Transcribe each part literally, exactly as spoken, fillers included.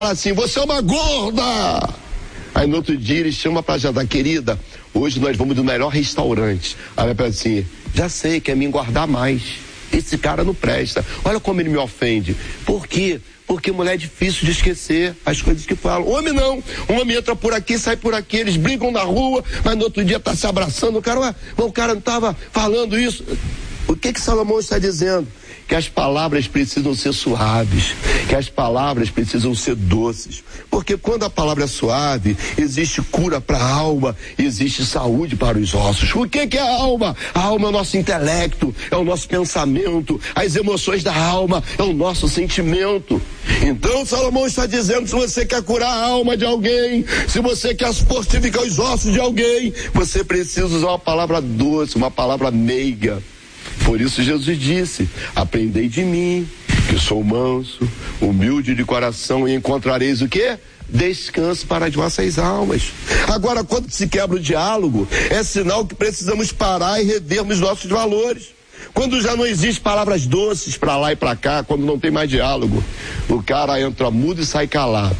assim, você é uma gorda. Aí no outro dia ele chama pra jantar, querida, hoje nós vamos do melhor restaurante. Aí ela fala assim, já sei, quer me engordar mais. Esse cara não presta. Olha como ele me ofende. Por quê? Porque mulher é difícil de esquecer as coisas que falam. Homem não. Um homem entra por aqui, sai por aqui, eles brigam na rua, mas no outro dia tá se abraçando. O cara, ué, o cara não tava falando isso. O que que Salomão está dizendo? Que as palavras precisam ser suaves, que as palavras precisam ser doces, porque quando a palavra é suave, existe cura para a alma, existe saúde para os ossos. O que que é a alma? A alma é o nosso intelecto, é o nosso pensamento, as emoções da alma, é o nosso sentimento. Então Salomão está dizendo, se você quer curar a alma de alguém, se você quer fortificar os ossos de alguém, você precisa usar uma palavra doce, uma palavra meiga. Por isso Jesus disse, aprendei de mim, que sou manso, humilde de coração, e encontrareis o quê? Descanso para as vossas almas. Agora, quando se quebra o diálogo, é sinal que precisamos parar e revermos nossos valores. Quando já não existe palavras doces para lá e para cá, quando não tem mais diálogo, o cara entra mudo e sai calado.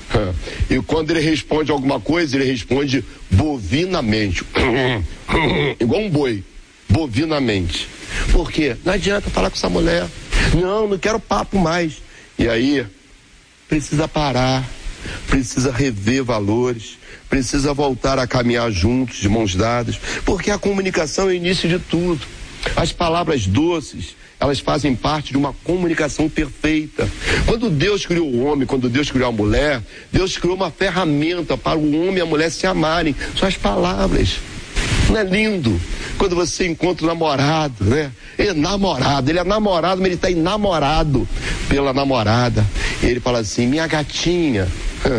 E quando ele responde alguma coisa, ele responde bovinamente, igual um boi, bovinamente. Por quê? Não adianta falar com essa mulher. Não, não quero papo mais. E aí, precisa parar, precisa rever valores, precisa voltar a caminhar juntos, de mãos dadas, porque a comunicação é o início de tudo. As palavras doces, elas fazem parte de uma comunicação perfeita. Quando Deus criou o homem, quando Deus criou a mulher, Deus criou uma ferramenta para o homem e a mulher se amarem. São as palavras. Não é lindo? Quando você encontra o namorado, né? Ele é namorado, ele é namorado, mas ele está enamorado pela namorada. E ele fala assim, minha gatinha,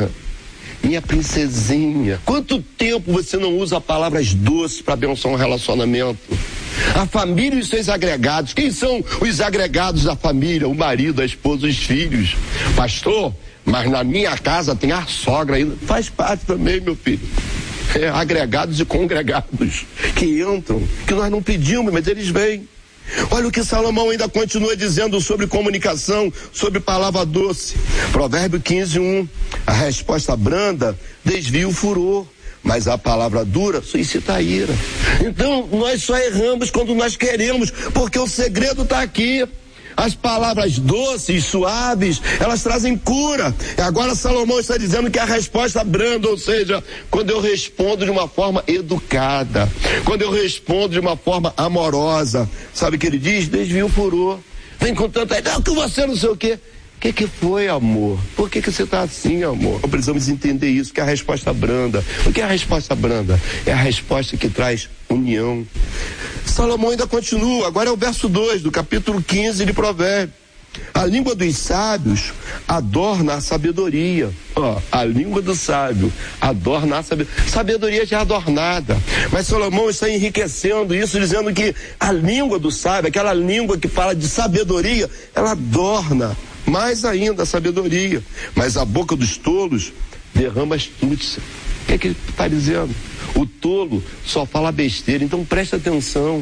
minha princesinha. Quanto tempo você não usa palavras doces para abençoar um relacionamento? A família e os seus agregados. Quem são os agregados da família? O marido, a esposa, os filhos. Pastor, mas na minha casa tem a sogra ainda. Faz parte também, meu filho. É, agregados e congregados que entram, que nós não pedimos, mas eles vêm. Olha o que Salomão ainda continua dizendo sobre comunicação, sobre palavra doce. Provérbio quinze, um. A resposta branda desvia o furor, mas a palavra dura suscita a ira. Então nós só erramos quando nós queremos, porque o segredo está aqui. As palavras doces, suaves, elas trazem cura. E agora Salomão está dizendo que a resposta branda, ou seja, quando eu respondo de uma forma educada, quando eu respondo de uma forma amorosa, sabe o que ele diz? Desvia o furor. Vem com tanta ideia, que você não sei o quê. O que que foi, amor? Por que que você está assim, amor? Precisamos entender isso, que é a resposta branda. O que é a resposta branda? É a resposta que traz união. Salomão ainda continua, agora é o verso dois do capítulo quinze de Provérbios. A língua dos sábios adorna a sabedoria. Ó, a língua do sábio adorna a sabedoria. Sabedoria já é adornada. Mas Salomão está enriquecendo isso, dizendo que a língua do sábio, aquela língua que fala de sabedoria, ela adorna mais ainda a sabedoria. Mas a boca dos tolos derrama astúcia. O que é que ele está dizendo? O tolo só fala besteira. Então presta atenção.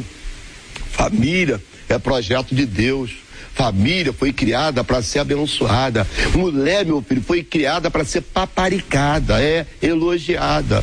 Família é projeto de Deus. Família foi criada para ser abençoada. Mulher, meu filho, foi criada para ser paparicada, é elogiada,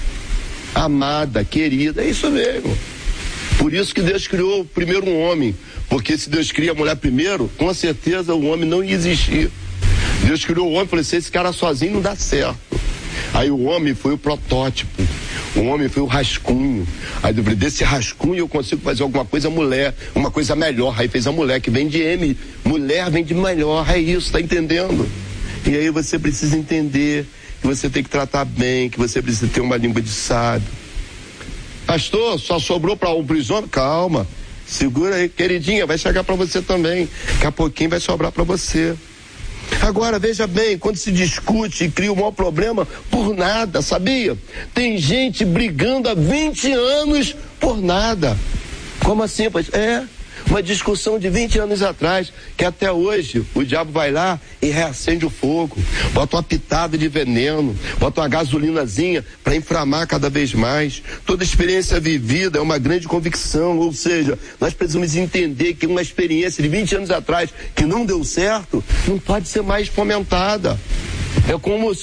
amada, querida. É isso mesmo. Por isso que Deus criou primeiro um homem. Porque se Deus cria a mulher primeiro, com certeza o homem não ia existir. Deus criou o homem e falou assim, esse cara sozinho não dá certo. Aí o homem foi o protótipo. O homem foi o rascunho. Aí desse rascunho eu consigo fazer alguma coisa mulher, uma coisa melhor. Aí fez a mulher, que vem de M. Mulher vem de melhor, é isso, tá entendendo? E aí você precisa entender que você tem que tratar bem, que você precisa ter uma língua de sábio. Pastor, só sobrou para um prisão? Calma, segura aí, queridinha, vai chegar para você também. Daqui a pouquinho vai sobrar para você. Agora, veja bem, quando se discute e cria um maior problema, por nada, sabia? Tem gente brigando há vinte anos por nada. Como assim? É, uma discussão de vinte anos atrás, que até hoje o diabo vai lá e reacende o fogo, bota uma pitada de veneno, bota uma gasolinazinha para inflamar cada vez mais. Toda experiência vivida é uma grande convicção, ou seja, nós precisamos entender que uma experiência de vinte anos atrás que não deu certo, não pode ser mais fomentada. É como